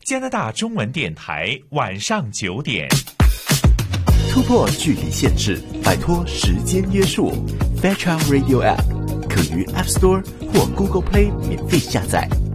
加拿大中文电台晚上9点。 突破距离限制，摆脱时间约束。Fairchild Radio App 可于 App Store 或 Google Play 免费下载。